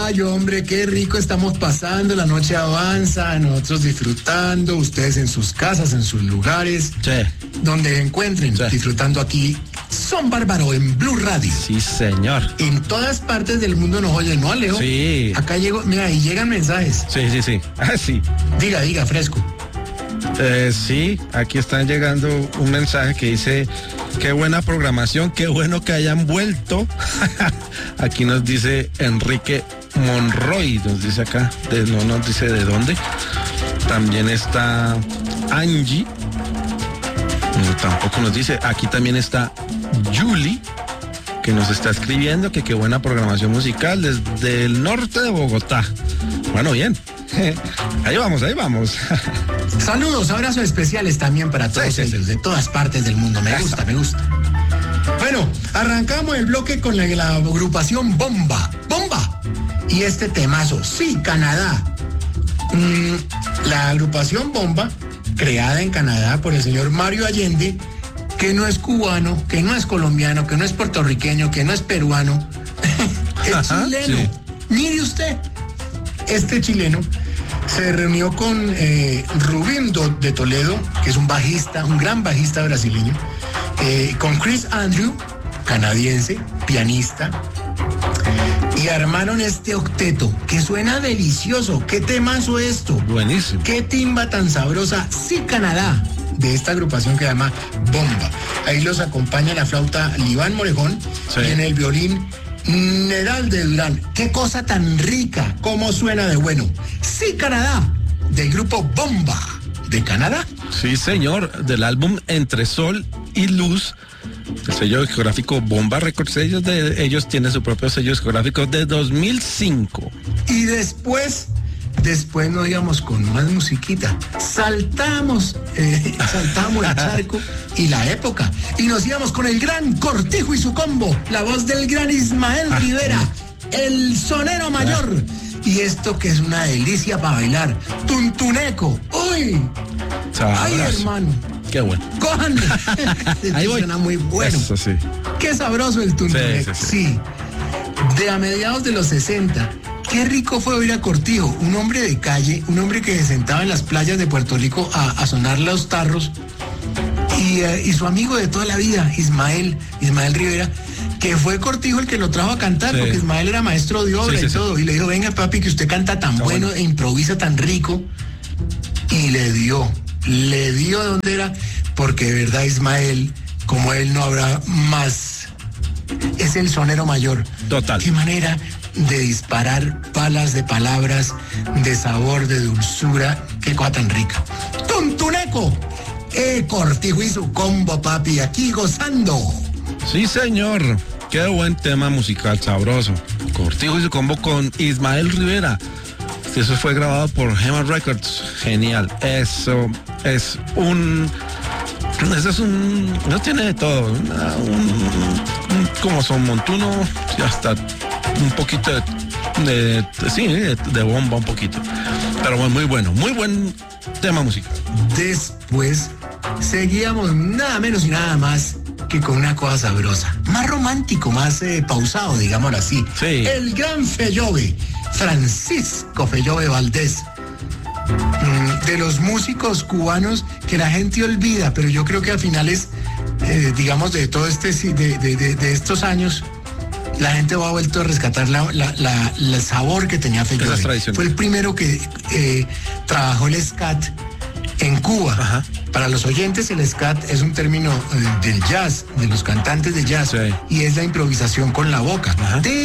Ay, hombre, qué rico estamos pasando, la noche avanza, nosotros disfrutando, ustedes en sus casas, en sus lugares, donde se encuentren, disfrutando aquí. Son Bárbaro en Blue Radio. Sí, señor. En todas partes del mundo nos oyen, ¿no, Alejo? Sí. Acá llegó, mira, y llegan mensajes. Sí. Ah, sí. Diga, fresco. Sí, aquí están llegando un mensaje que dice: qué buena programación, qué bueno que hayan vuelto. Aquí nos dice Enrique Monroy, nos dice acá, no nos dice de dónde. También está Angie, tampoco nos dice. Aquí también está Julie, que nos está escribiendo que qué buena programación musical desde el norte de Bogotá. Bueno, bien. Ahí vamos. Saludos, abrazos especiales también para todos ellos, de todas partes del mundo. Me gusta. Bueno, arrancamos el bloque con la agrupación Bomba. Y este temazo, sí, Canadá. La agrupación Bomba, creada en Canadá por el señor Mario Allende, que no es cubano, que no es colombiano, que no es puertorriqueño, que no es peruano, es chileno. Sí. Mire usted, este chileno se reunió con Rubén de Toledo, que es un gran bajista brasileño, con Chris Andrew, canadiense, pianista, y armaron este octeto que suena delicioso. ¿Qué temazo esto? Buenísimo. Qué timba tan sabrosa. Sí, Canadá, de esta agrupación que se llama Bomba. Ahí los acompaña la flauta Liván Morejón, y en el violín Nedal de Durán. Qué cosa tan rica, cómo suena de bueno. Sí, Canadá, del grupo Bomba de Canadá. Sí, señor, del álbum Entre Sol y Luz, el sello discográfico Bomba Records. Ellos tienen su propio sello discográfico de 2005. Y después nos íbamos con más musiquita. Saltamos el charco y la época. Y nos íbamos con el gran Cortijo y su combo, la voz del gran Ismael Rivera, el sonero mayor. Y esto que es una delicia para bailar. Tuntuneco. ¡Uy! ¡Ay, hermano! Qué bueno. ¡Cójanle! Ahí voy. Suena muy bueno. Eso sí. Qué sabroso el tuntuneco. Sí. De a mediados de los 60. Qué rico fue oír a Cortijo, un hombre de calle, un hombre que se sentaba en las playas de Puerto Rico a sonar los tarros, y su amigo de toda la vida, Ismael Rivera, que fue Cortijo el que lo trajo a cantar, porque Ismael era maestro de obra y todo, y le dijo: venga, papi, que usted canta tan bueno e improvisa tan rico, y le dio donde era, porque de verdad Ismael, como él no habrá más, es el sonero mayor. Total. Qué manera de disparar balas de palabras, de sabor, de dulzura, qué cosa tan rica. Tuntuneco, Cortijo y su combo, papi, aquí gozando. Sí, señor, qué buen tema musical, sabroso. Cortijo y su combo con Ismael Rivera. Eso fue grabado por Gema Records. Genial. Eso es no tiene de todo. Como son montuno, y hasta un poquito de bomba un poquito. Pero muy bueno, muy buen tema musical. Después seguíamos nada menos y nada más que con una cosa sabrosa, más romántico, más pausado, digámoslo así. Sí. El gran Fellove, Francisco Fellove Valdés, de los músicos cubanos que la gente olvida, pero yo creo que a finales, digamos, de todo de estos años, la gente va a vuelto a rescatar el sabor que tenía Fellove. Fue el primero que trabajó el scat en Cuba. Ajá. Para los oyentes, el scat es un término del jazz, de los cantantes de jazz, y es la improvisación con la boca.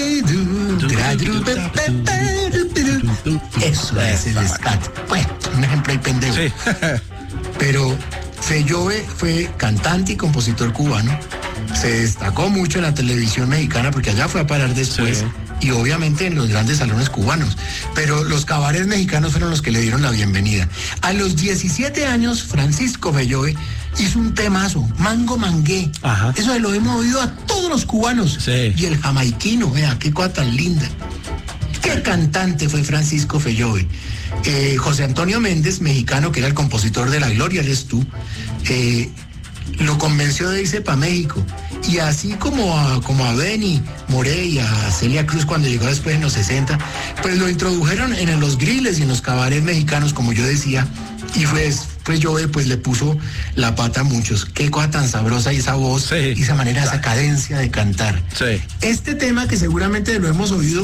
Eso es el scat. Bueno, un ejemplo ahí pendejo. Sí. Pero Fellove fue cantante y compositor cubano. Se destacó mucho en la televisión mexicana porque allá fue a parar después, y obviamente en los grandes salones cubanos. Pero los cabarets mexicanos fueron los que le dieron la bienvenida. A los 17 años, Francisco Fellove hizo un temazo, Mango Mangué. Ajá. Eso lo hemos oído a todos los cubanos. Sí. Y el jamaiquino, vea, qué cosa tan linda. Qué cantante fue Francisco Fellove. José Antonio Méndez, mexicano, que era el compositor de La Gloria eres tú, lo convenció de irse para México. Y así como a Benny Moré y a Celia Cruz cuando llegó después en los 60, pues lo introdujeron en los griles y en los cabarets mexicanos, como yo decía, y pues Joe pues le puso la pata a muchos. Qué cosa tan sabrosa y esa voz, sí, y esa manera, esa cadencia de cantar. Sí. Este tema que seguramente lo hemos oído,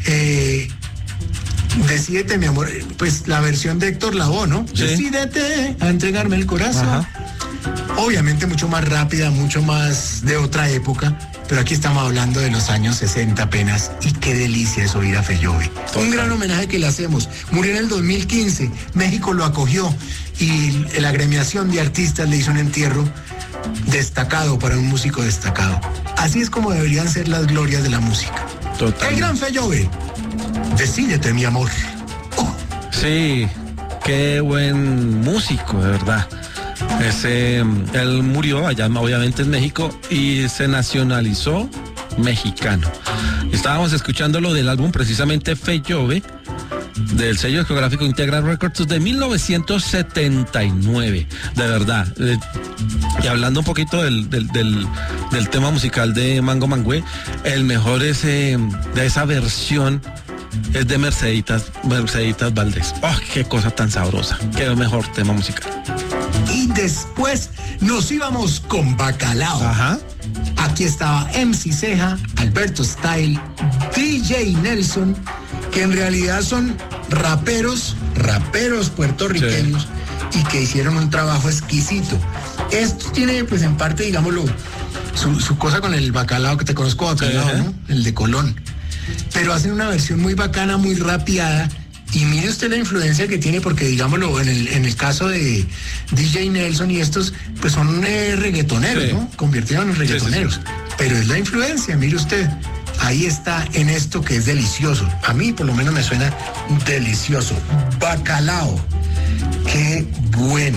Decídete, mi amor, pues la versión de Héctor Lavoe, ¿no? Sí. Decídete a entregarme el corazón. Ajá. Obviamente mucho más rápida, mucho más de otra época, pero aquí estamos hablando de los años 60 apenas, y qué delicia es oír a Fellove. Un gran homenaje que le hacemos. Murió en el 2015, México lo acogió y la agremiación de artistas le hizo un entierro destacado para un músico destacado. Así es como deberían ser las glorias de la música. Total. El gran Fellove. Decídete, mi amor. Oh. Sí, qué buen músico, de verdad. Él murió allá, obviamente, en México, y se nacionalizó mexicano. Estábamos escuchando lo del álbum, precisamente Fellove, del sello discográfico Integral Records de 1979. De verdad. Y hablando un poquito del tema musical de Mango Mangué, el mejor de esa versión es de Merceditas Valdés. ¡Oh, qué cosa tan sabrosa! ¡Qué mejor tema musical! Y después nos íbamos con Bacalao. Ajá. Aquí estaba MC Ceja, Alberto Style, DJ Nelson, que en realidad son raperos puertorriqueños, sí, y que hicieron un trabajo exquisito. Esto tiene, pues, en parte, digámoslo, su cosa con el bacalao, que te conozco bacalao, sí, ¿no? El de Colón. Pero hacen una versión muy bacana, muy rapeada. Y mire usted la influencia que tiene, porque digámoslo, en el caso de DJ Nelson y estos, pues son reggaetoneros, sí, ¿no? Convirtieron en reggaetoneros. Sí, sí, sí. Pero es la influencia, mire usted. Ahí está en esto que es delicioso. A mí por lo menos me suena delicioso. Bacalao. Qué bueno.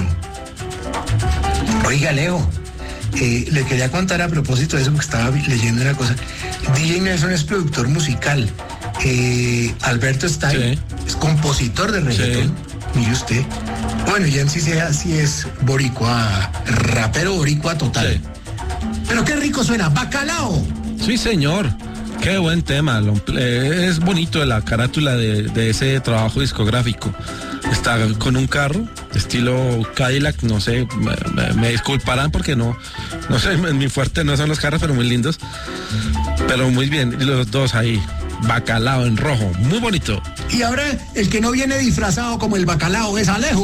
Oiga, Leo, le quería contar a propósito de eso, porque estaba leyendo una cosa. DJ Nelson es productor musical. Alberto Style, sí, es compositor de reggaetón, sí, mire usted. Bueno, y MC Ceja sí es boricua, rapero boricua total. Sí. Pero qué rico suena, Bacalao. Sí, señor, qué buen tema. Es bonito la carátula de ese trabajo discográfico. Está con un carro estilo Cadillac, no sé, me disculparán porque no sé, mi fuerte no son los carros, pero muy lindos. Pero muy bien, y los dos ahí. Bacalao en rojo, muy bonito. Y ahora el que no viene disfrazado como el bacalao es Alejo.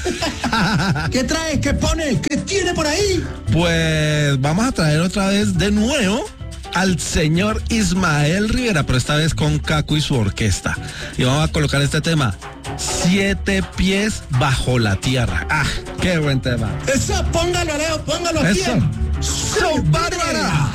¿Qué trae? ¿Qué pone? ¿Qué tiene por ahí? Pues vamos a traer otra vez de nuevo al señor Ismael Rivera, pero esta vez con Caco y su orquesta. Y vamos a colocar este tema, 7 pies bajo la tierra. ¡Ah, qué buen tema! Eso, póngalo, Alejo, póngalo bien. ¡So bárbara!